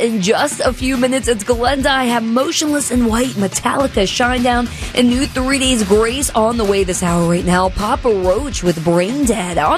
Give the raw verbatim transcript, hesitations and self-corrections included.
in just a few minutes. It's Glenda. I have Motionless in White, Metallica, Shinedown, and new Three Days Grace on the way this hour right now. Papa Roach with Brain Dead. On